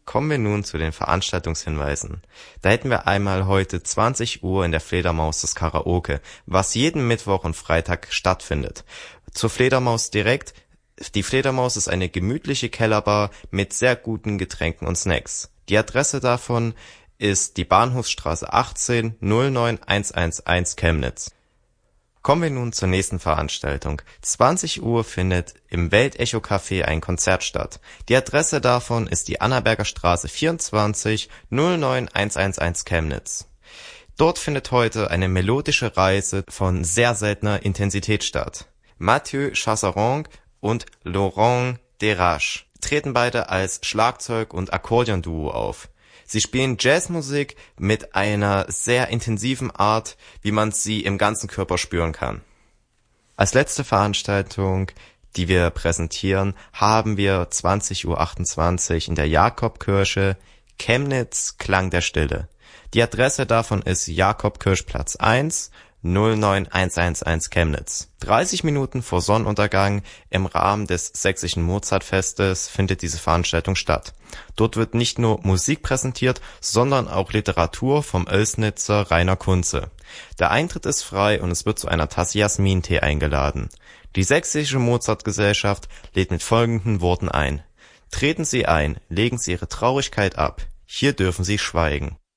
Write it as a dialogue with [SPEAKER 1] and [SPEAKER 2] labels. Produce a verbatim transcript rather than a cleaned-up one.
[SPEAKER 1] Kommen wir nun zu den Veranstaltungshinweisen. Da hätten wir einmal heute zwanzig Uhr in der Fledermaus das Karaoke, was jeden Mittwoch und Freitag stattfindet. Zur Fledermaus direkt. Die Fledermaus ist eine gemütliche Kellerbar mit sehr guten Getränken und Snacks. Die Adresse davon ist die Bahnhofsstraße achtzehn null neun eins eins eins Chemnitz. Kommen wir nun zur nächsten Veranstaltung. zwanzig Uhr findet im Welt-Echo-Café ein Konzert statt. Die Adresse davon ist die Annaberger Straße vierundzwanzig null neun eins eins eins Chemnitz. Dort findet heute eine melodische Reise von sehr seltener Intensität statt. Mathieu Chassaron und Laurent Derache treten beide als Schlagzeug- und Akkordeonduo auf. Sie spielen Jazzmusik mit einer sehr intensiven Art, wie man sie im ganzen Körper spüren kann. Als letzte Veranstaltung, die wir präsentieren, haben wir zwanzig Uhr achtundzwanzig in der Jakobkirche Chemnitz Klang der Stille. Die Adresse davon ist Jakobkirchplatz eins null neun eins eins eins Chemnitz. dreißig Minuten vor Sonnenuntergang im Rahmen des Sächsischen Mozartfestes findet diese Veranstaltung statt. Dort wird nicht nur Musik präsentiert, sondern auch Literatur vom Oelsnitzer Rainer Kunze. Der Eintritt ist frei und es wird zu einer Tasse Jasmintee eingeladen. Die Sächsische Mozartgesellschaft lädt mit folgenden Worten ein: Treten Sie ein, legen Sie Ihre Traurigkeit ab. Hier dürfen Sie schweigen.